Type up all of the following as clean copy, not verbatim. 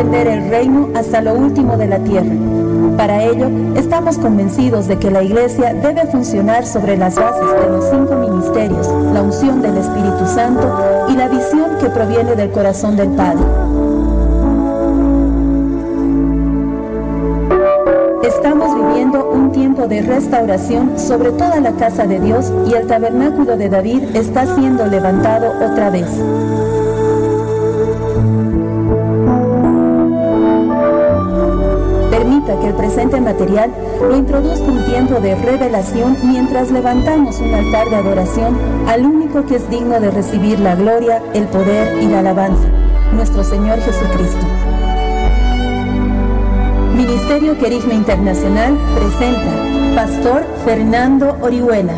extender el reino hasta lo último de la tierra. Para ello, estamos convencidos de que la Iglesia debe funcionar sobre las bases de los 5 ministerios, la unción del Espíritu Santo y la visión que proviene del corazón del Padre. Estamos viviendo un tiempo de restauración sobre toda la casa de Dios y el tabernáculo de David está siendo levantado otra vez. Permita que el presente material lo introduzca un tiempo de revelación mientras levantamos un altar de adoración al único que es digno de recibir la gloria, el poder y la alabanza, nuestro Señor Jesucristo. Ministerio Querigma Internacional presenta Pastor Fernando Orihuela.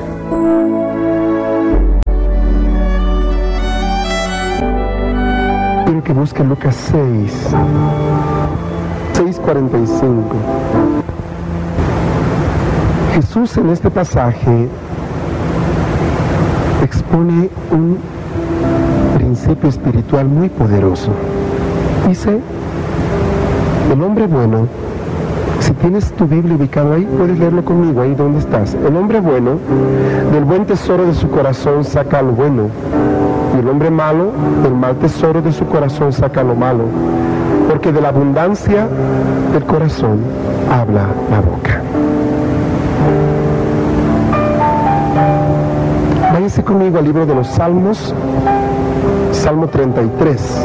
Quiero que busque Lucas 6:45. Jesús en este pasaje expone un principio espiritual muy poderoso. Dice, el hombre bueno, si tienes tu Biblia ubicada ahí, puedes leerlo conmigo, ahí donde estás. El hombre bueno, del buen tesoro de su corazón saca lo bueno, y el hombre malo, del mal tesoro de su corazón saca lo malo, porque de la abundancia del corazón habla la boca. Váyase conmigo al libro de los Salmos, Salmo 33.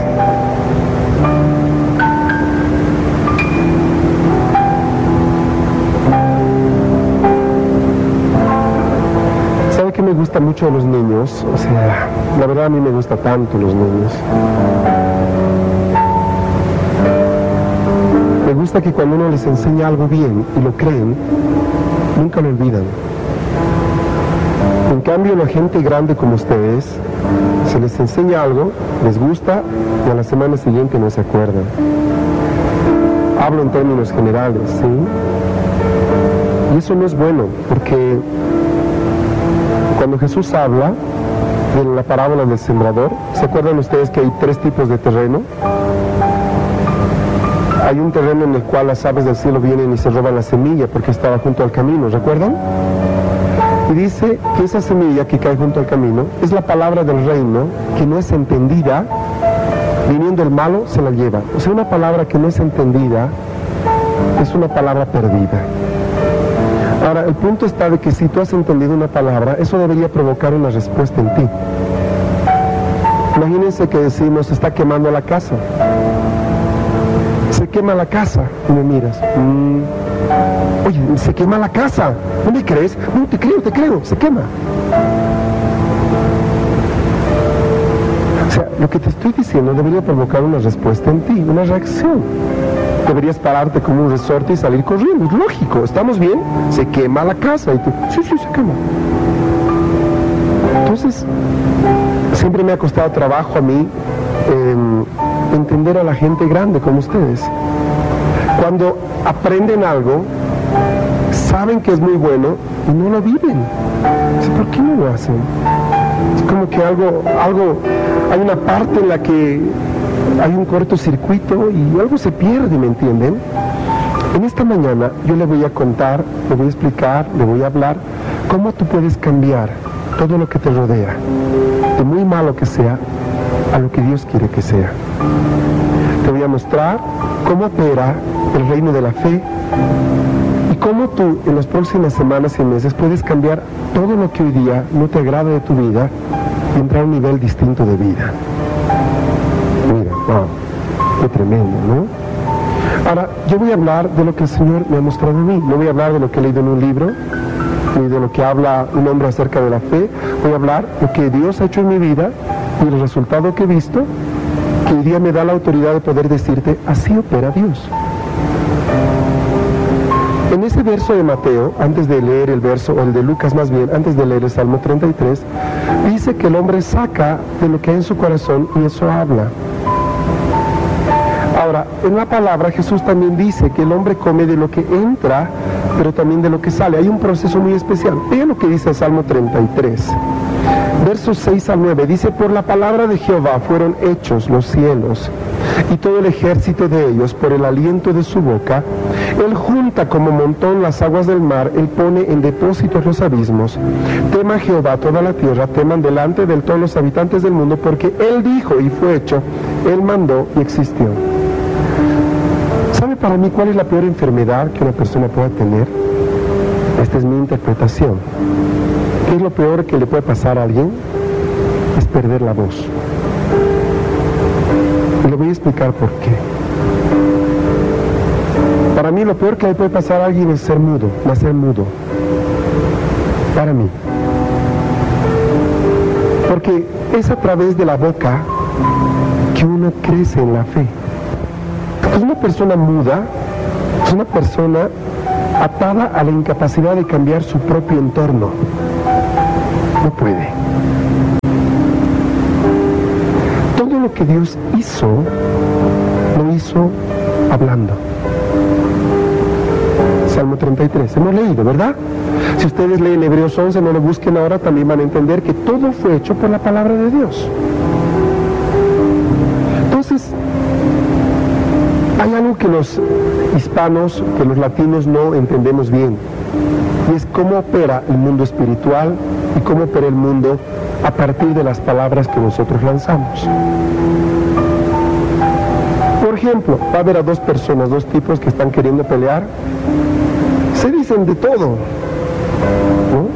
Que me gusta mucho de los niños, o sea, la verdad a mí me gusta tanto los niños. Me gusta que cuando uno les enseña algo bien y lo creen, nunca lo olvidan. En cambio, la gente grande como ustedes, se les enseña algo, les gusta y a la semana siguiente no se acuerdan. Hablo en términos generales, ¿sí? Y eso no es bueno, porque cuando Jesús habla de la parábola del sembrador, ¿se acuerdan ustedes que hay 3 tipos de terreno? Hay un terreno en el cual las aves del cielo vienen y se roban la semilla porque estaba junto al camino, ¿recuerdan? Y dice que esa semilla que cae junto al camino es la palabra del reino que no es entendida, viniendo el malo se la lleva. O sea, una palabra que no es entendida es una palabra perdida. Ahora, el punto está de que si tú has entendido una palabra, eso debería provocar una respuesta en ti. Imagínense que decimos, se está quemando la casa. Se quema la casa. Y me miras. Oye, se quema la casa. ¿No me crees? No, te creo, se quema. O sea, lo que te estoy diciendo debería provocar una respuesta en ti, una reacción. Deberías pararte como un resorte y salir corriendo, es lógico. ¿Estamos bien? Se quema la casa. Y tú, sí, se quema. Entonces, siempre me ha costado trabajo a mí entender a la gente grande como ustedes. Cuando aprenden algo, saben que es muy bueno y no lo viven. ¿Por qué no lo hacen? Es como que algo, hay una parte en la que hay un cortocircuito y algo se pierde, ¿me entienden? En esta mañana yo le voy a contar, le voy a explicar, le voy a hablar cómo tú puedes cambiar todo lo que te rodea, de muy malo que sea, a lo que Dios quiere que sea. Te voy a mostrar cómo opera el reino de la fe y cómo tú en las próximas semanas y meses puedes cambiar todo lo que hoy día no te agrada de tu vida y entrar a un nivel distinto de vida. Mira, wow, qué tremendo, ¿no? Ahora, yo voy a hablar de lo que el Señor me ha mostrado a mí. No voy a hablar de lo que he leído en un libro, ni de lo que habla un hombre acerca de la fe. Voy a hablar de lo que Dios ha hecho en mi vida y el resultado que he visto, que hoy día me da la autoridad de poder decirte, así opera Dios. En ese verso de Mateo, antes de leer el verso, o el de Lucas más bien, antes de leer el Salmo 33, dice que el hombre saca de lo que hay en su corazón y eso habla. Ahora, en la palabra Jesús también dice que el hombre come de lo que entra, pero también de lo que sale. Hay un proceso muy especial. Vean lo que dice el Salmo 33. Versos 6 al 9 dice: por la palabra de Jehová fueron hechos los cielos, y todo el ejército de ellos por el aliento de su boca. Él junta como montón las aguas del mar, Él pone en depósitos los abismos. Tema Jehová toda la tierra, teman delante de Él todos los habitantes del mundo, porque Él dijo y fue hecho, Él mandó y existió. ¿Sabe para mí cuál es la peor enfermedad que una persona pueda tener? Esta es mi interpretación. ¿Qué es lo peor que le puede pasar a alguien? Es perder la voz. Y le voy a explicar por qué. Para mí lo peor que le puede pasar a alguien es ser mudo, nacer mudo. Para mí. Porque es a través de la boca que uno crece en la fe. Entonces una persona muda es una persona atada a la incapacidad de cambiar su propio entorno. No puede. Todo lo que Dios hizo, lo hizo hablando. Salmo 33, hemos leído, ¿verdad? Si ustedes leen Hebreos 11, no lo busquen ahora, también van a entender que todo fue hecho por la palabra de Dios. Entonces, hay algo que los hispanos, que los latinos no entendemos bien, y es cómo opera el mundo espiritual y cómo opera el mundo a partir de las palabras que nosotros lanzamos. Por ejemplo, va a haber a dos personas, dos tipos que están queriendo pelear, se dicen de todo, ¿no?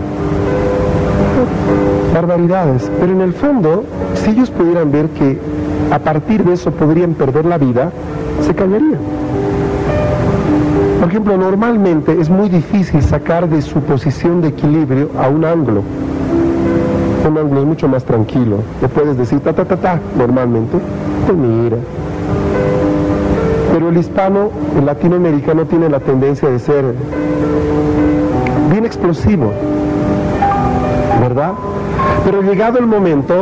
Barbaridades, pero en el fondo, si ellos pudieran ver que a partir de eso podrían perder la vida, se callarían. Por ejemplo, normalmente es muy difícil sacar de su posición de equilibrio a un ángulo. Un ángulo es mucho más tranquilo. Le puedes decir ta ta ta ta, normalmente, te mira. Pero el hispano, el latinoamericano tiene la tendencia de ser bien explosivo, ¿verdad? Pero llegado el momento,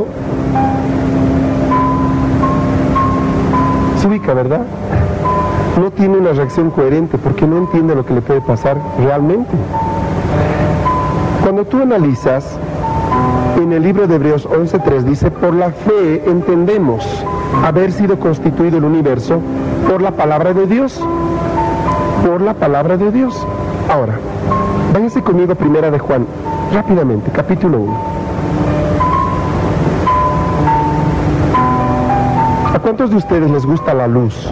se ubica, ¿verdad? No tiene una reacción coherente porque no entiende lo que le puede pasar realmente. Cuando tú analizas, en el libro de Hebreos 11:3 dice: por la fe entendemos haber sido constituido el universo por la palabra de Dios. Por la palabra de Dios. Ahora, váyase conmigo a Primera de Juan, rápidamente, capítulo 1. ¿A cuántos de ustedes les gusta la luz?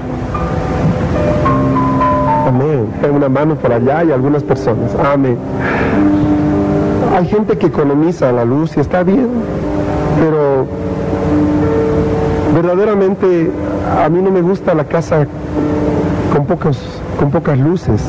Amén. Hay una mano por allá y algunas personas. Amén. Hay gente que economiza la luz y está bien, pero verdaderamente a mí no me gusta la casa con pocas luces.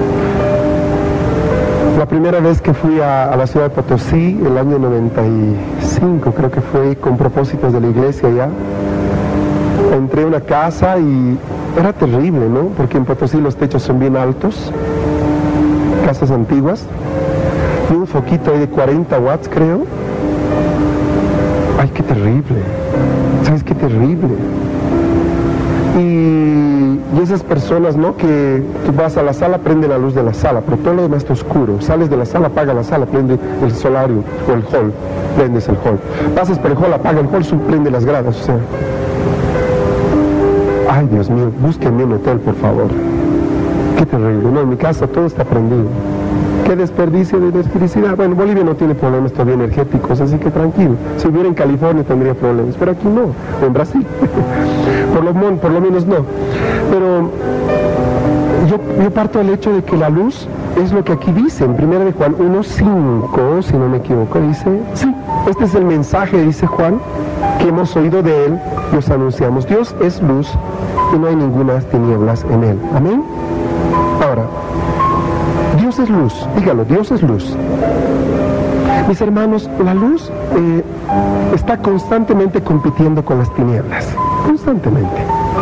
La primera vez que fui a la ciudad de Potosí, el año 95, creo que fue, con propósitos de la iglesia ya, entré a una casa y era terrible, ¿no? Porque en Potosí los techos son bien altos, casas antiguas, y un foquito ahí de 40 watts, creo. ¡Ay, qué terrible! ¿Sabes qué terrible? Y esas personas, ¿no? Que tú vas a la sala, prende la luz de la sala, pero todo lo demás está oscuro. Sales de la sala, apaga la sala, prende el solario o el hall, prendes el hall. Pasas por el hall, apaga el hall, prende las gradas, o sea. Ay, Dios mío, búsquenme un hotel, por favor. Qué terrible. No, en mi casa todo está prendido. Qué desperdicio de electricidad. Bueno, Bolivia no tiene problemas todavía energéticos, así que tranquilo. Si hubiera en California tendría problemas, pero aquí no, o en Brasil. por lo menos no. Pero yo parto del hecho de que la luz es lo que aquí dice, en 1 de Juan 1:5, si no me equivoco, dice, sí, este es el mensaje, dice Juan, que hemos oído de él y os anunciamos. Dios es luz y no hay ninguna tinieblas en él. Amén. Ahora, Dios es luz, dígalo, Dios es luz. Mis hermanos, la luz está constantemente compitiendo con las tinieblas, constantemente.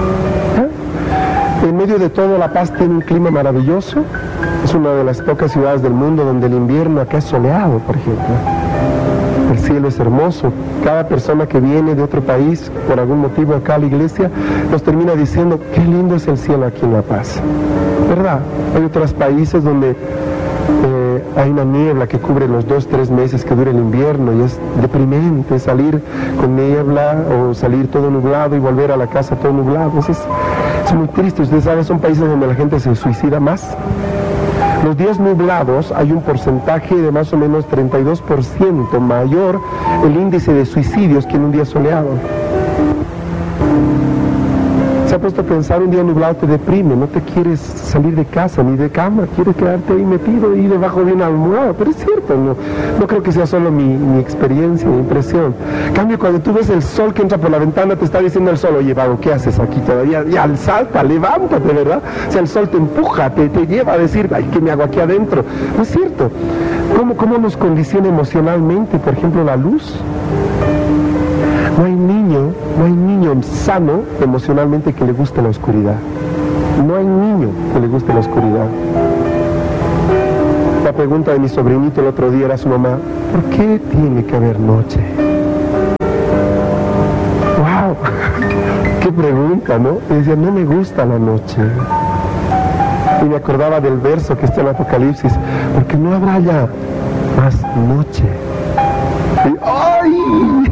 En medio de todo, La Paz tiene un clima maravilloso. Es una de las pocas ciudades del mundo donde el invierno acá es soleado, por ejemplo. El cielo es hermoso. Cada persona que viene de otro país, por algún motivo acá a la iglesia, nos termina diciendo, qué lindo es el cielo aquí en La Paz. ¿Verdad? Hay otros países donde hay una niebla que cubre los 2-3 meses que dura el invierno y es deprimente salir con niebla o salir todo nublado y volver a la casa todo nublado. Es muy triste. Ustedes saben, son países donde la gente se suicida más. Los días nublados hay un porcentaje de más o menos 32% mayor el índice de suicidios que en un día soleado. Se ha puesto a pensar, un día nublado te deprime, no te quieres salir de casa ni de cama, quieres quedarte ahí metido y debajo de una almohada, pero es cierto, no creo que sea solo mi experiencia, mi impresión. En cambio, cuando tú ves el sol que entra por la ventana, te está diciendo el sol, oye, vago, ¿qué haces aquí todavía? Ya, salta, levántate, ¿verdad? O sea, el sol te empuja, te lleva a decir, ay, ¿qué me hago aquí adentro? No es cierto. ¿Cómo nos condiciona emocionalmente, por ejemplo, la luz? No hay niño sano emocionalmente que le guste la oscuridad. No hay niño que le guste la oscuridad. La pregunta de mi sobrinito el otro día era a su mamá, ¿por qué tiene que haber noche? ¡Wow! ¡Qué pregunta!, ¿no? Y decía, no me gusta la noche. Y me acordaba del verso que está en Apocalipsis, porque no habrá ya más noche. Y, ¡ay!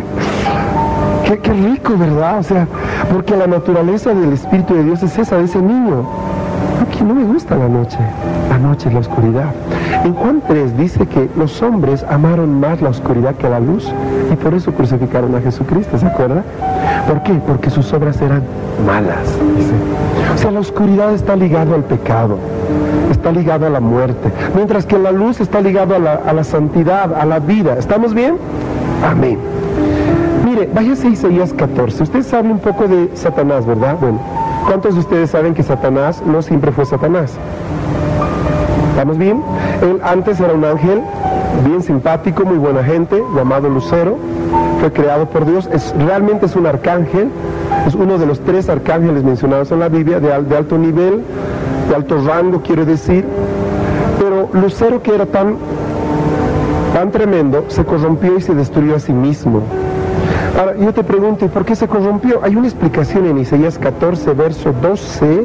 Qué rico, ¿verdad? O sea, porque la naturaleza del Espíritu de Dios es esa, de ese niño. Aquí no me gusta la noche es la oscuridad. En Juan 3 dice que los hombres amaron más la oscuridad que la luz y por eso crucificaron a Jesucristo, ¿se acuerda? ¿Por qué? Porque sus obras eran malas, dice. O sea, la oscuridad está ligada al pecado, está ligada a la muerte, mientras que la luz está ligada a la santidad, a la vida. ¿Estamos bien? Amén. Mire, váyase a Isaías 14. Usted sabe un poco de Satanás, ¿verdad? Bueno, ¿cuántos de ustedes saben que Satanás no siempre fue Satanás? ¿Estamos bien? Él antes era un ángel bien simpático, muy buena gente, llamado Lucero. Fue creado por Dios. Realmente es un arcángel. Es uno de los 3 arcángeles mencionados en la Biblia, de alto nivel, de alto rango, quiero decir. Pero Lucero, que era tan tremendo, se corrompió y se destruyó a sí mismo. Ahora, yo te pregunto, ¿por qué se corrompió? Hay una explicación en Isaías 14, verso 12.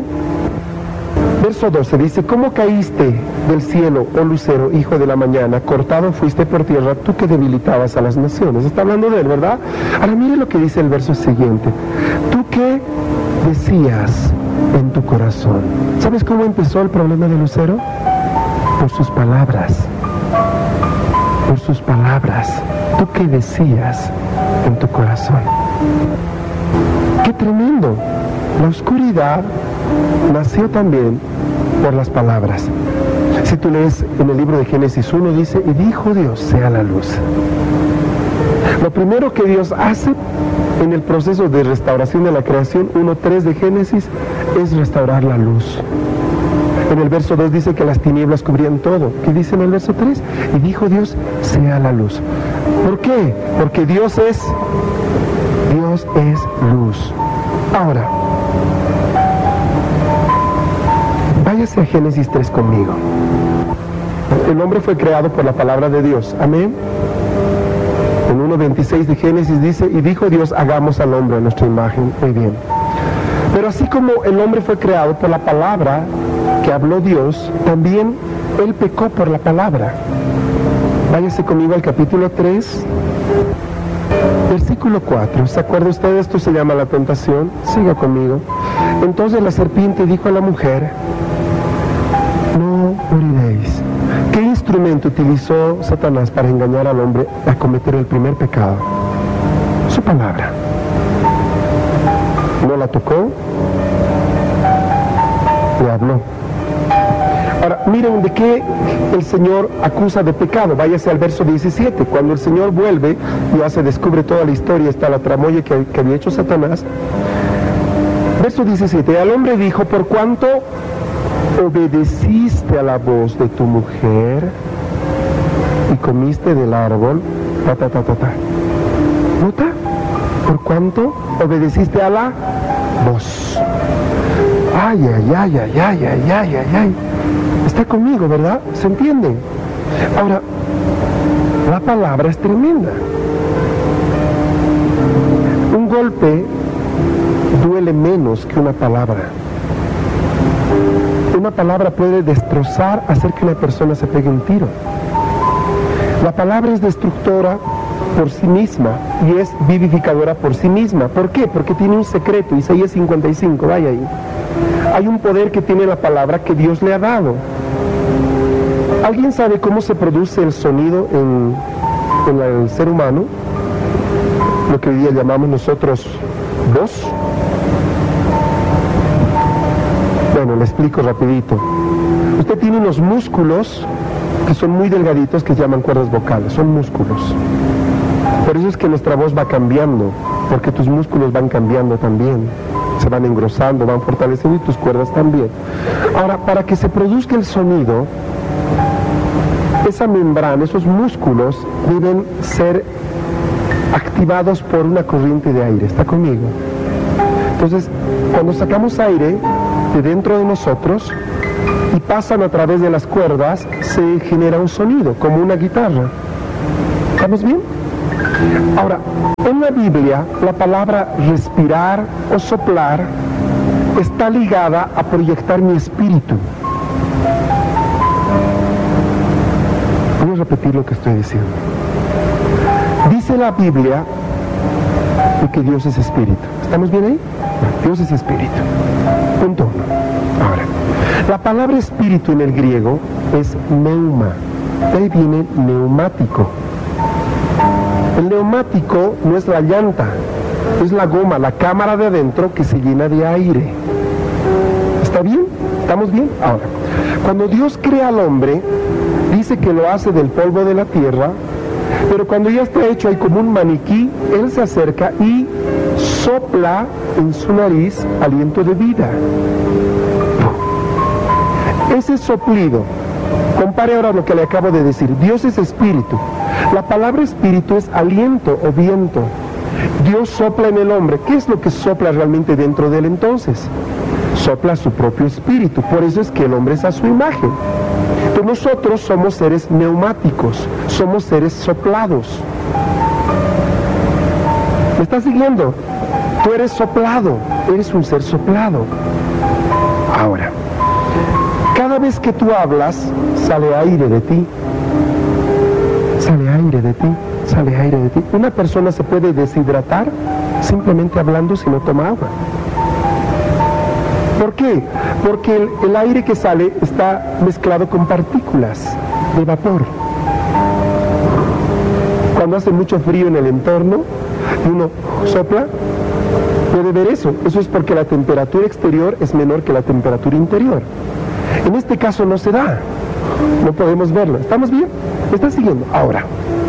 Verso 12 dice, ¿cómo caíste del cielo, oh lucero, hijo de la mañana? Cortado fuiste por tierra, tú que debilitabas a las naciones. Está hablando de él, ¿verdad? Ahora mire lo que dice el verso siguiente. ¿Tú qué decías en tu corazón? ¿Sabes cómo empezó el problema de Lucero? Por sus palabras. Por sus palabras. ¿Tú qué decías en tu corazón? ¡Qué tremendo! La oscuridad nació también por las palabras. Si tú lees en el libro de Génesis 1, dice, y dijo Dios, sea la luz. Lo primero que Dios hace en el proceso de restauración de la creación, 1:3 de Génesis, es restaurar la luz. En el verso 2 dice que las tinieblas cubrían todo. ¿Qué dice en el verso 3? Y dijo Dios, sea la luz. ¿Por qué? Porque Dios es luz. Ahora, váyase a Génesis 3 conmigo. El hombre fue creado por la palabra de Dios. Amén. En 1:26 de Génesis dice, y dijo Dios, hagamos al hombre a nuestra imagen. Muy bien. Pero así como el hombre fue creado por la palabra que habló Dios, también él pecó por la palabra. Váyase conmigo al capítulo 3, versículo 4. ¿Se acuerda usted? Esto se llama la tentación. Siga conmigo. Entonces la serpiente dijo a la mujer, no moriréis. ¿Qué instrumento utilizó Satanás para engañar al hombre a cometer el primer pecado? Su palabra. No la tocó, le habló. Ahora, miren de qué el Señor acusa de pecado. Váyase al verso 17. Cuando el Señor vuelve, ya se descubre toda la historia, está la tramoya que había hecho Satanás. Verso 17. Al hombre dijo, por cuanto obedeciste a la voz de tu mujer y comiste del árbol, ¿nota? Por cuanto obedeciste a la voz. Ay, ay, ay, ay, ay, ay, ay, ay, ay. Está conmigo, ¿verdad? ¿Se entiende? Ahora, la palabra es tremenda. Un golpe duele menos que una palabra. Una palabra puede destrozar, hacer que una persona se pegue un tiro. La palabra es destructora por sí misma y es vivificadora por sí misma. ¿Por qué? Porque tiene un secreto. Isaías 55, vaya ahí. Hay un poder que tiene la palabra que Dios le ha dado. ¿Alguien sabe cómo se produce el sonido en el ser humano? Lo que hoy día llamamos nosotros voz. Bueno, le explico rapidito. Usted tiene unos músculos que son muy delgaditos que se llaman cuerdas vocales, son músculos. Por eso es que nuestra voz va cambiando, porque tus músculos van cambiando también, se van engrosando, van fortaleciendo y tus cuerdas también. Ahora, para que se produzca el sonido, esa membrana, esos músculos deben ser activados por una corriente de aire. ¿Está conmigo? Entonces, cuando sacamos aire de dentro de nosotros y pasan a través de las cuerdas, se genera un sonido, como una guitarra. ¿Estamos bien? Ahora, en la Biblia, la palabra respirar o soplar está ligada a proyectar mi espíritu. Voy a repetir lo que estoy diciendo. Dice la Biblia que Dios es espíritu. ¿Estamos bien ahí? Dios es espíritu. Punto 1. Ahora, la palabra espíritu en el griego es neuma. De ahí viene neumático. El neumático no es la llanta, es la goma, la cámara de adentro que se llena de aire. ¿Está bien? ¿Estamos bien? Ahora, cuando Dios crea al hombre, dice que lo hace del polvo de la tierra, pero cuando ya está hecho ahí como un maniquí, Él se acerca y sopla en su nariz aliento de vida. Ese soplido, compare ahora lo que le acabo de decir, Dios es espíritu. La palabra espíritu es aliento o viento. Dios sopla en el hombre. ¿Qué es lo que sopla realmente dentro de él entonces? Sopla su propio espíritu. Por eso es que el hombre es a su imagen. Entonces nosotros somos seres neumáticos, somos seres soplados. ¿Me estás siguiendo? Tú eres soplado, eres un ser soplado. Ahora, cada vez que tú hablas, sale aire de ti. Sale aire de ti, sale aire de ti. Una persona se puede deshidratar simplemente hablando si no toma agua. ¿Por qué? Porque el aire que sale está mezclado con partículas de vapor. Cuando hace mucho frío en el entorno y uno sopla, puede ver eso. Eso es porque la temperatura exterior es menor que la temperatura interior. En este caso no se da, no podemos verlo. ¿Estamos bien? ¿Me estás siguiendo? Ahora,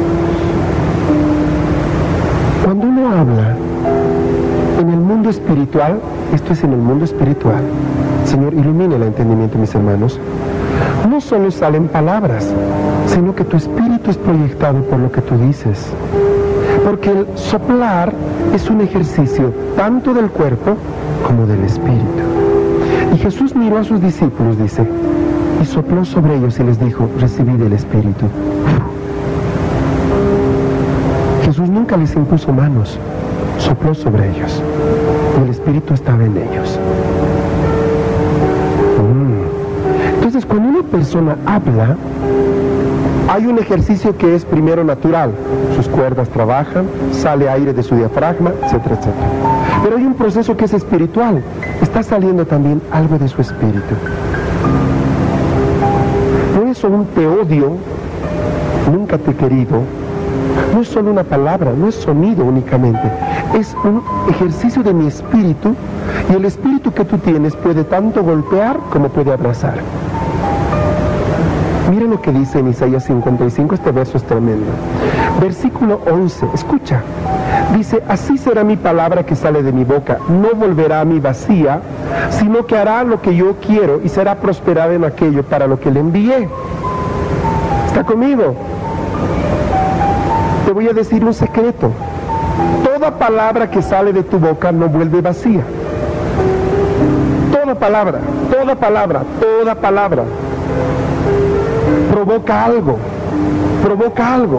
cuando uno habla en el mundo espiritual, esto es en el mundo espiritual, Señor, ilumine el entendimiento, mis hermanos, no solo salen palabras, sino que tu espíritu es proyectado por lo que tú dices. Porque el soplar es un ejercicio tanto del cuerpo como del espíritu. Y Jesús miró a sus discípulos, dice, y sopló sobre ellos y les dijo, recibid el Espíritu. Jesús nunca les impuso manos, sopló sobre ellos y el Espíritu estaba en ellos. Entonces, cuando una persona habla, hay un ejercicio que es primero natural. Sus cuerdas trabajan, sale aire de su diafragma, etcétera, etcétera. Pero hay un proceso que es espiritual. Está saliendo también algo de su espíritu. No es solo un te odio, nunca te he querido. No es solo una palabra, no es sonido únicamente. Es un ejercicio de mi espíritu, y el espíritu que tú tienes puede tanto golpear como puede abrazar. Mira lo que dice en Isaías 55, este verso es tremendo. Versículo 11, escucha. Dice, así será mi palabra que sale de mi boca, no volverá a mí vacía, sino que hará lo que yo quiero y será prosperada en aquello para lo que le envié. ¿Está conmigo? Te voy a decir un secreto. Toda palabra que sale de tu boca no vuelve vacía. Toda palabra, toda palabra, toda palabra provoca algo, provoca algo.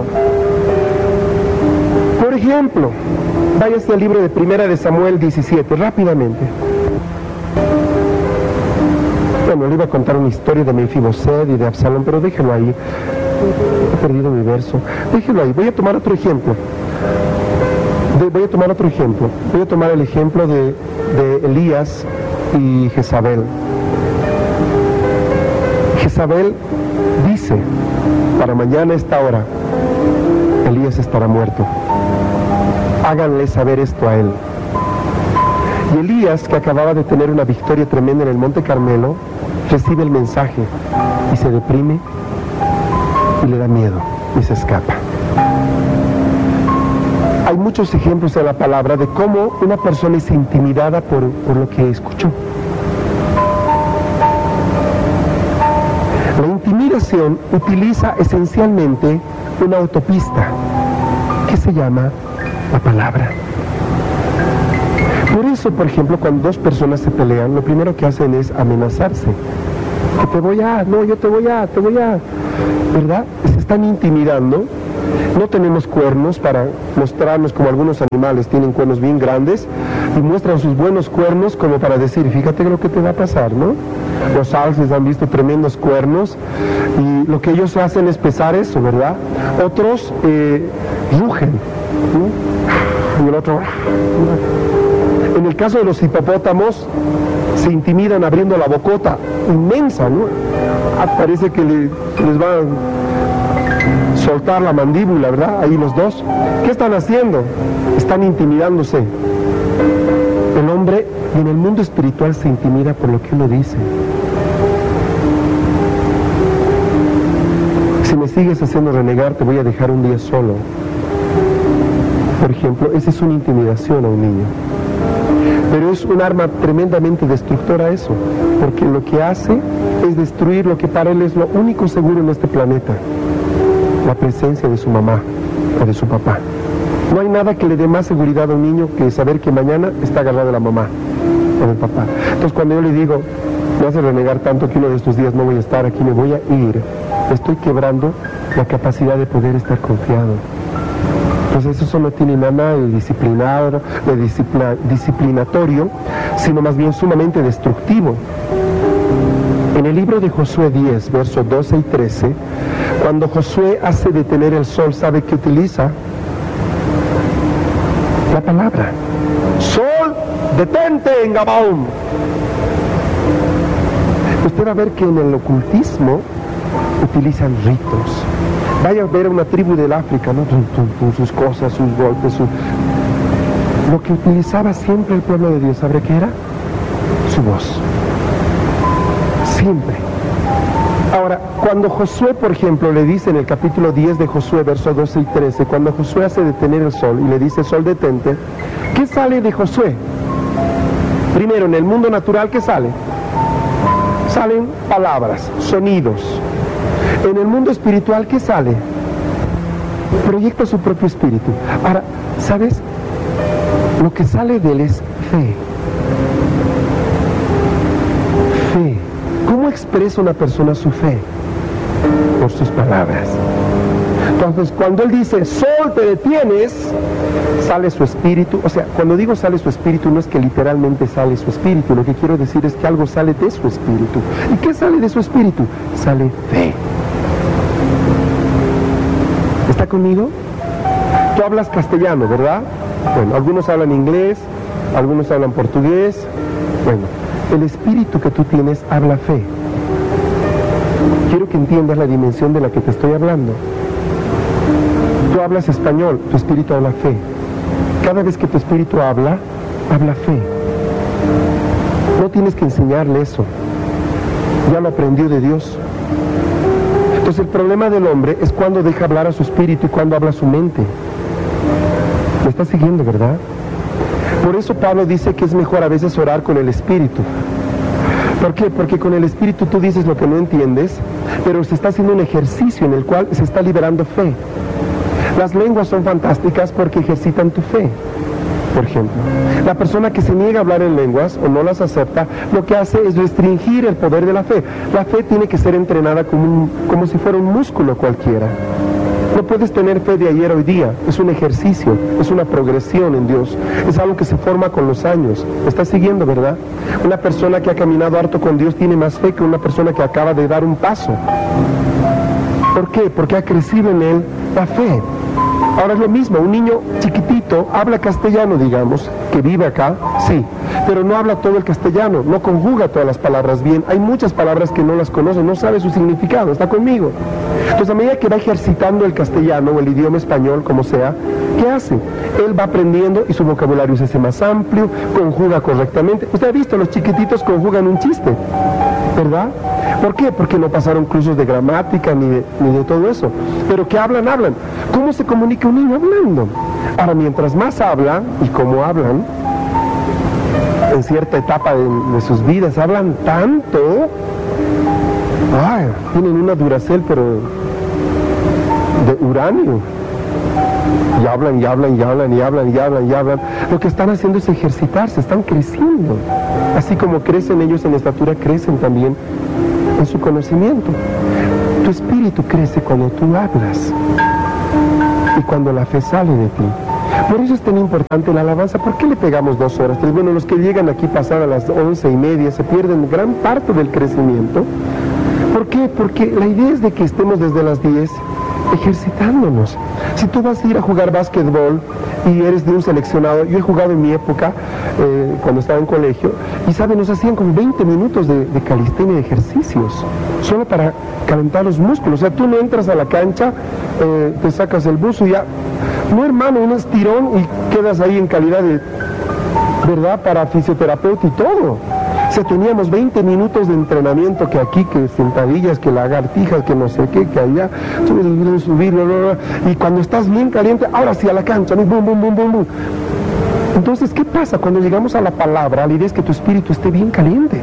Por ejemplo, váyase al libro de 1 de Samuel 17, rápidamente. Bueno, le iba a contar una historia de Mefiboset y de Absalón, pero déjelo ahí. He perdido mi verso. Déjelo ahí. Voy a tomar otro ejemplo. Voy a tomar el ejemplo de Elías y Jezabel. Jezabel dice, para mañana a esta hora, Elías estará muerto. Háganle saber esto a él. Y Elías, que acababa de tener una victoria tremenda en el Monte Carmelo, recibe el mensaje y se deprime y le da miedo y se escapa. Hay muchos ejemplos en la palabra de cómo una persona es intimidada por lo que escuchó. La intimidación utiliza esencialmente una autopista que se llama la palabra. Por eso, por ejemplo, cuando dos personas se pelean, lo primero que hacen es amenazarse. Que te voy a, no, yo te voy a, ¿verdad? Se están intimidando. No tenemos cuernos para mostrarnos como algunos animales tienen cuernos bien grandes y muestran sus buenos cuernos como para decir, fíjate lo que te va a pasar, ¿no? Los alces han visto tremendos cuernos y lo que ellos hacen es pesar eso, ¿verdad? Otros rugen, ¿no? Y el otro... En el caso de los hipopótamos, se intimidan abriendo la bocota inmensa, ¿no? Parece que les va a soltar la mandíbula, ¿verdad? Ahí los dos. ¿Qué están haciendo? Están intimidándose. El hombre en el mundo espiritual se intimida por lo que uno dice. Si me sigues haciendo renegar, te voy a dejar un día solo. Por ejemplo, esa es una intimidación a un niño. Pero es un arma tremendamente destructora eso, porque lo que hace es destruir lo que para él es lo único seguro en este planeta, la presencia de su mamá o de su papá. No hay nada que le dé más seguridad a un niño que saber que mañana está agarrado de la mamá o del papá. Entonces cuando yo le digo, me hace renegar tanto que uno de estos días no voy a estar aquí, me voy a ir, estoy quebrando la capacidad de poder estar confiado. Entonces eso no tiene nada de disciplinatorio, sino más bien sumamente destructivo. En el libro de Josué 10, versos 12 y 13, cuando Josué hace detener el sol, ¿sabe qué utiliza? La palabra. Sol, detente en Gabaón. Usted va a ver que en el ocultismo utilizan ritos. Vaya a ver a una tribu del África, ¿no? Sus cosas, sus golpes, lo que utilizaba siempre el pueblo de Dios, ¿sabe qué era? Su voz. Siempre. Ahora, cuando Josué, por ejemplo, le dice en el capítulo 10 de Josué, versos 12 y 13, cuando Josué hace detener el sol y le dice, sol, detente, ¿qué sale de Josué? Primero, en el mundo natural, ¿qué sale? Salen palabras, sonidos. En el mundo espiritual, ¿qué sale? Proyecta su propio espíritu. Ahora, ¿sabes? Lo que sale de él es fe. Fe. ¿Cómo expresa una persona su fe? Por sus palabras. Entonces, cuando él dice, sol, te detienes, sale su espíritu. O sea, cuando digo sale su espíritu, no es que literalmente sale su espíritu. Lo que quiero decir es que algo sale de su espíritu. ¿Y qué sale de su espíritu? Sale fe. ¿Está conmigo? Tú hablas castellano, ¿verdad? Bueno, algunos hablan inglés, algunos hablan portugués. Bueno, el espíritu que tú tienes habla fe. Quiero que entiendas la dimensión de la que te estoy hablando. Tú hablas español, tu espíritu habla fe. Cada vez que tu espíritu habla fe. No tienes que enseñarle eso. Ya lo aprendió de Dios. Entonces el problema del hombre es cuando deja hablar a su espíritu y cuando habla a su mente. ¿Me estás siguiendo, verdad? Por eso Pablo dice que es mejor a veces orar con el espíritu. ¿Por qué? Porque con el espíritu tú dices lo que no entiendes, pero se está haciendo un ejercicio en el cual se está liberando fe. Las lenguas son fantásticas porque ejercitan tu fe. Por ejemplo, la persona que se niega a hablar en lenguas o no las acepta, lo que hace es restringir el poder de la fe. La fe tiene que ser entrenada como si fuera un músculo cualquiera. No puedes tener fe de ayer a hoy día. Es un ejercicio, es una progresión en Dios. Es algo que se forma con los años. ¿Me estás siguiendo, verdad? Una persona que ha caminado harto con Dios tiene más fe que una persona que acaba de dar un paso. ¿Por qué? Porque ha crecido en él la fe. Ahora es lo mismo, un niño chiquitito habla castellano, digamos, que vive acá, sí, pero no habla todo el castellano, no conjuga todas las palabras bien. Hay muchas palabras que no las conoce, no sabe su significado, está conmigo. Entonces, a medida que va ejercitando el castellano o el idioma español, como sea, ¿qué hace? Él va aprendiendo y su vocabulario se hace más amplio, conjuga correctamente. Usted ha visto, los chiquititos conjugan un chiste, ¿verdad? ¿Por qué? Porque no pasaron cursos de gramática ni de todo eso. Pero que hablan. ¿Cómo se comunica un niño? Hablando. Ahora, mientras más hablan, y como hablan, en cierta etapa de sus vidas, hablan tanto, tienen una Duracell, pero de uranio. Y hablan. Lo que están haciendo es ejercitarse, están creciendo. Así como crecen ellos en estatura, crecen también en su conocimiento. Tu espíritu crece cuando tú hablas y cuando la fe sale de ti. Por eso es tan importante la alabanza. ¿Por qué le pegamos 2 horas? Pues bueno, los que llegan aquí pasadas las 11:30 se pierden gran parte del crecimiento. ¿Por qué? Porque la idea es de que estemos desde las 10 ejercitándonos. Si tú vas a ir a jugar básquetbol y eres de un seleccionado, yo he jugado en mi época, cuando estaba en colegio, y saben, nos hacían como 20 minutos de calistenia, de ejercicios, solo para calentar los músculos. O sea, tú no entras a la cancha, te sacas el buzo y ya, no hermano, un estirón y quedas ahí en calidad de, ¿verdad?, para fisioterapeuta y todo. O sea, teníamos 20 minutos de entrenamiento, que aquí, que sentadillas, que lagartijas, que no sé qué, que allá, subir, y cuando estás bien caliente, ahora sí a la cancha, bum, bum, bum, bum, bum. Entonces, ¿qué pasa? Cuando llegamos a la palabra, la idea es que tu espíritu esté bien caliente.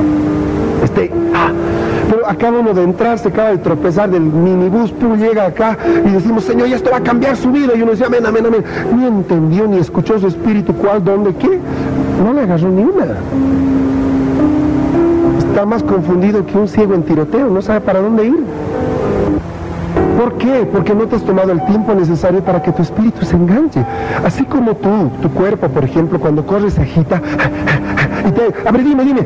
Pero acaba uno de entrar, se acaba de tropezar del minibús, llega acá y decimos, Señor, ya esto va a cambiar su vida. Y uno dice, amén, amén, amén. Ni entendió, ni escuchó su espíritu, cuál, dónde, qué. No le agarró ni una. Está más confundido que un ciego en tiroteo, no sabe para dónde ir. ¿Por qué? Porque no te has tomado el tiempo necesario para que tu espíritu se enganche. Así como tu cuerpo, por ejemplo, cuando corres se agita. Y a ver, dime.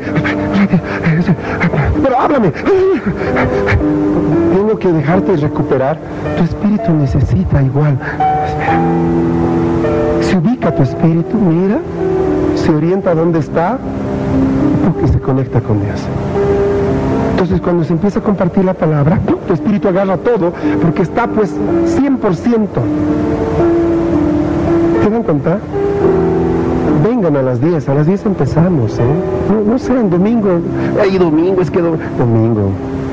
Pero háblame. Tengo que dejarte recuperar. Tu espíritu necesita igual. Espera. Se ubica tu espíritu, mira, se orienta a dónde está y se conecta con Dios. Entonces, cuando se empieza a compartir la palabra, tu espíritu agarra todo, porque está pues 100%. ¿Te dan cuenta? Vengan a las 10 empezamos, No sean domingo, domingo, es que domingo.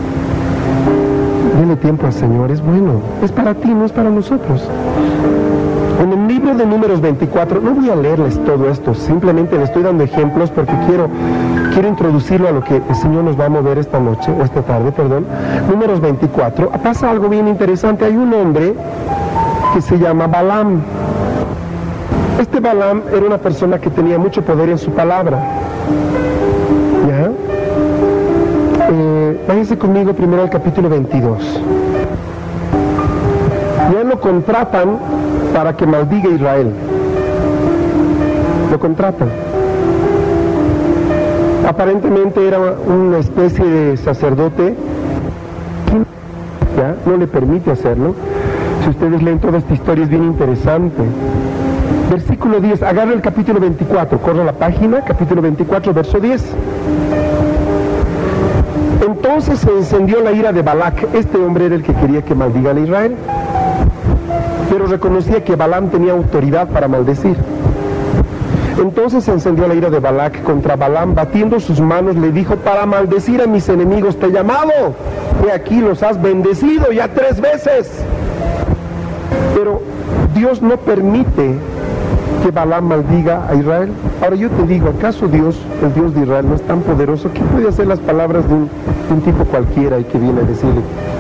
Dile tiempo al Señor, es bueno, es para ti, no es para nosotros. En el libro de Números 24, no voy a leerles todo esto, simplemente les estoy dando ejemplos porque quiero introducirlo a lo que el Señor nos va a mover esta noche, o esta tarde, perdón. Números 24, pasa algo bien interesante. Hay un hombre que se llama Balaam. Este Balaam era una persona que tenía mucho poder en su palabra. ¿Ya? Váyanse conmigo primero al capítulo 22. Ya lo contratan para que maldiga a Israel. Lo contratan. Aparentemente era una especie de sacerdote, ¿ya? No le permite hacerlo. Si ustedes leen toda esta historia es bien interesante. Versículo 10, agarra el capítulo 24, corre la página, capítulo 24, verso 10. Entonces se encendió la ira de Balac. Este hombre era el que quería que maldigan a Israel, pero reconocía que Balaam tenía autoridad para maldecir. Entonces se encendió la ira de Balac contra Balaam, batiendo sus manos le dijo, para maldecir a mis enemigos te he llamado, y aquí los has bendecido ya 3 veces. Pero Dios no permite que Balaam maldiga a Israel. Ahora yo te digo, ¿acaso Dios, el Dios de Israel, no es tan poderoso que puede hacer las palabras de un tipo cualquiera y que viene a decirle?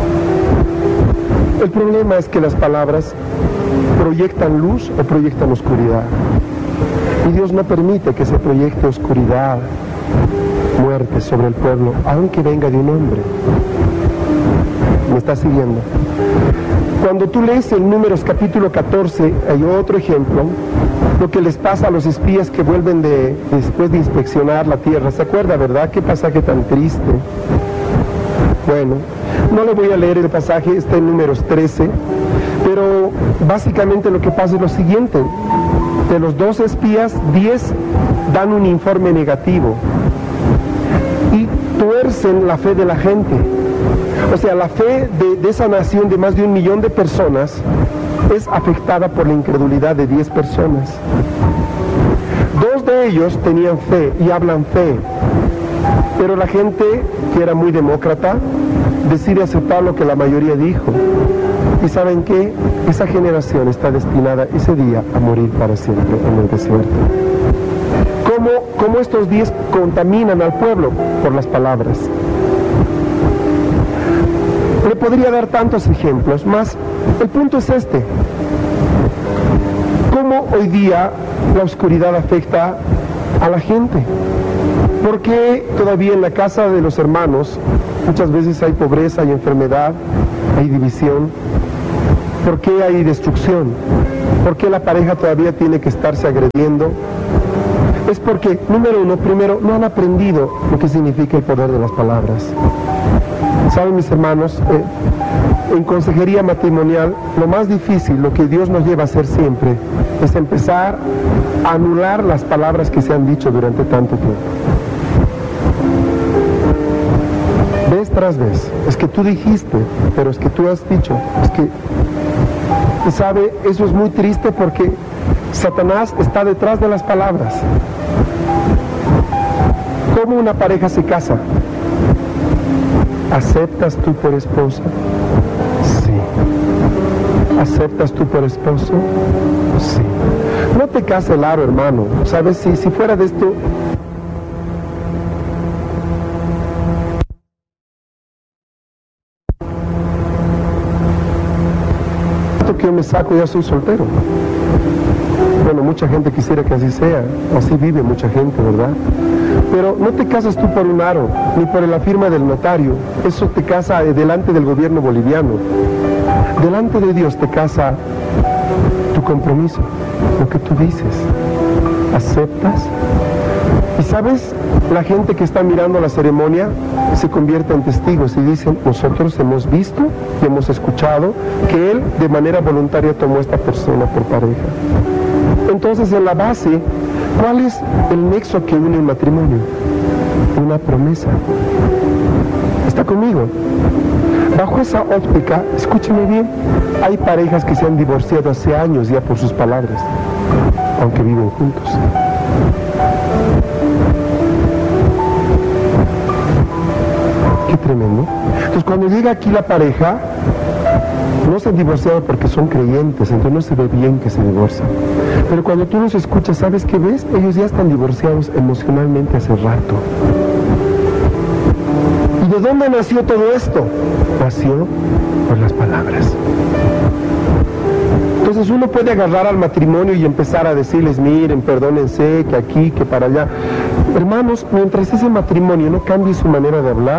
El problema es que las palabras proyectan luz o proyectan oscuridad. Y Dios no permite que se proyecte oscuridad, muerte sobre el pueblo, aunque venga de un hombre. ¿Me está siguiendo? Cuando tú lees el Números capítulo 14, hay otro ejemplo, lo que les pasa a los espías que vuelven después de inspeccionar la tierra. ¿Se acuerda, verdad? Qué pasaje tan triste. Bueno, no le voy a leer el pasaje, está en Números 13, pero básicamente lo que pasa es lo siguiente. De los 12 espías, 10 dan un informe negativo y tuercen la fe de la gente. O sea, la fe de esa nación de más de 1 millón de personas es afectada por la incredulidad de 10 personas. 2 de ellos tenían fe y hablan fe, pero la gente, que era muy demócrata, decide aceptar lo que la mayoría dijo. ¿Y saben qué? Esa generación está destinada ese día a morir para siempre en el desierto. ¿Cómo estos 10 contaminan al pueblo? Por las palabras. Le podría dar tantos ejemplos, más el punto es este. ¿Cómo hoy día la oscuridad afecta a la gente? ¿Por qué todavía en la casa de los hermanos muchas veces hay pobreza, hay enfermedad, hay división? ¿Por qué hay destrucción? ¿Por qué la pareja todavía tiene que estarse agrediendo? Es porque, número uno, primero, no han aprendido lo que significa el poder de las palabras. ¿Saben, mis hermanos? En consejería matrimonial, lo más difícil, lo que Dios nos lleva a hacer siempre, es empezar a anular las palabras que se han dicho durante tanto tiempo. Vez tras vez, es que tú dijiste, pero es que tú has dicho, es que... ¿Sabe? Eso es muy triste porque Satanás está detrás de las palabras. ¿Cómo una pareja se casa? ¿Aceptas tú por esposa? Sí. ¿Aceptas tú por esposo? Sí. No te cases, Laro, hermano. ¿Sabes? Si fuera de esto... que yo me saco, ya soy soltero. Bueno, mucha gente quisiera que así sea, así vive mucha gente, ¿verdad? Pero no te casas tú por un aro, ni por la firma del notario. Eso te casa delante del gobierno boliviano. Delante de Dios te casa tu compromiso, lo que tú dices. ¿Aceptas? Y sabes, la gente que está mirando la ceremonia se convierte en testigos y dicen, nosotros hemos visto y hemos escuchado que él de manera voluntaria tomó a esta persona por pareja. Entonces, en la base, ¿cuál es el nexo que une un matrimonio? Una promesa. ¿Está conmigo? Bajo esa óptica, escúcheme bien, hay parejas que se han divorciado hace años ya por sus palabras, aunque viven juntos. Qué tremendo. Entonces, cuando llega aquí la pareja, no se han divorciado porque son creyentes, entonces no se ve bien que se divorcian. Pero cuando tú los escuchas, ¿sabes qué ves? Ellos ya están divorciados emocionalmente hace rato. ¿Y de dónde nació todo esto? Nació por las palabras. Entonces uno puede agarrar al matrimonio y empezar a decirles, miren, perdónense, que aquí, que para allá. Hermanos, mientras ese matrimonio no cambie su manera de hablar,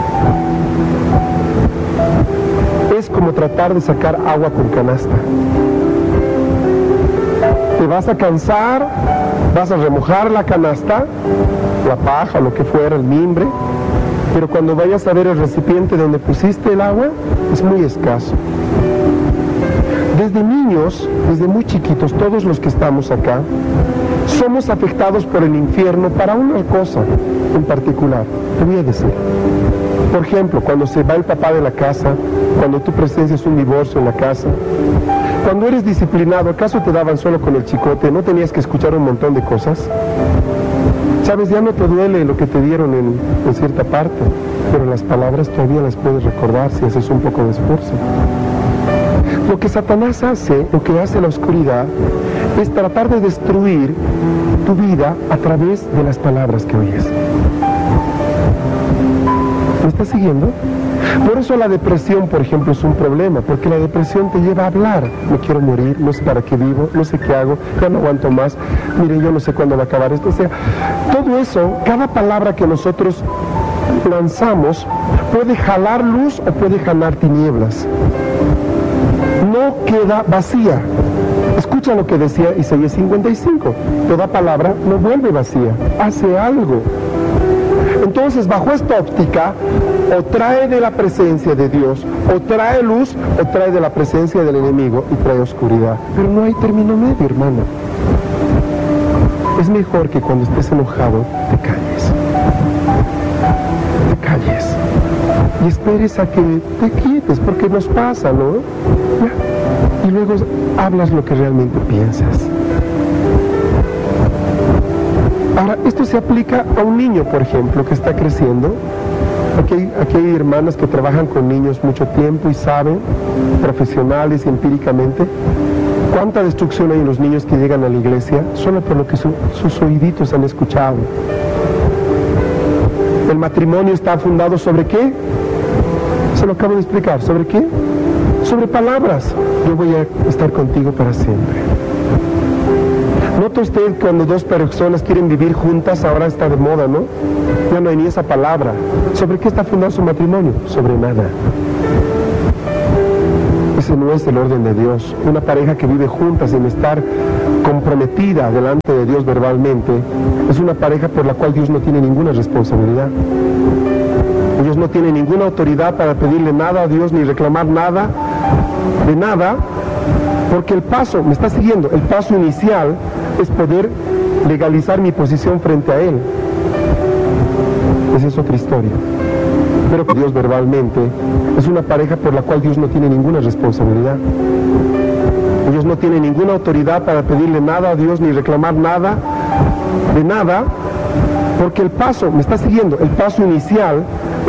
es como tratar de sacar agua con canasta. Te vas a cansar, vas a remojar la canasta, la paja, lo que fuera, el mimbre, pero cuando vayas a ver el recipiente donde pusiste el agua, es muy escaso. Desde niños, desde muy chiquitos, todos los que estamos acá, somos afectados por el infierno para una cosa en particular, te voy a decir. Por ejemplo, cuando se va el papá de la casa, cuando tú presencias un divorcio en la casa, cuando eres disciplinado, ¿acaso te daban solo con el chicote? ¿No tenías que escuchar un montón de cosas? Sabes, ya no te duele lo que te dieron en cierta parte, pero las palabras todavía las puedes recordar si haces un poco de esfuerzo. Lo que Satanás hace, lo que hace la oscuridad, es tratar de destruir tu vida a través de las palabras que oyes. ¿Me estás siguiendo? Por eso la depresión, por ejemplo, es un problema, porque la depresión te lleva a hablar. Me quiero morir, no sé para qué vivo, no sé qué hago, ya no aguanto más, mire, yo no sé cuándo va a acabar esto. O sea, todo eso, cada palabra que nosotros lanzamos puede jalar luz o puede jalar tinieblas. no queda vacía. Escucha lo que decía Isaías 55. Toda palabra no vuelve vacía, hace algo. Entonces, bajo esta óptica, o trae de la presencia de Dios, o trae luz, o trae de la presencia del enemigo y trae oscuridad. Pero no hay término medio, hermano. Es mejor que cuando estés enojado te calles. Te calles. Y esperes a que te quietes, porque nos pasa, ¿no? Y luego hablas lo que realmente piensas. Ahora, esto se aplica a un niño, por ejemplo, que está creciendo. Aquí hay hermanas que trabajan con niños mucho tiempo y saben, profesionales y empíricamente, cuánta destrucción hay en los niños que llegan a la iglesia solo por lo que sus oíditos han escuchado. El matrimonio está fundado ¿sobre qué? Se lo acabo de explicar. ¿Sobre qué? Sobre palabras. Yo voy a estar contigo para siempre. ¿Nota usted cuando dos personas quieren vivir juntas? Ahora está de moda, ¿no? Ya no hay ni esa palabra. ¿Sobre qué está fundado su matrimonio? Sobre nada. Ese no es el orden de Dios. Una pareja que vive juntas sin estar comprometida delante de Dios verbalmente es una pareja por la cual Dios no tiene ninguna responsabilidad. Dios no tiene ninguna autoridad para pedirle nada a Dios ni reclamar nada de nada, porque el paso, me está siguiendo, el paso inicial es poder legalizar mi posición frente a Él. Esa es otra historia. Pero Dios verbalmente es una pareja por la cual Dios no tiene ninguna responsabilidad. Dios no tiene ninguna autoridad para pedirle nada a Dios ni reclamar nada de nada, porque el paso, me está siguiendo, el paso inicial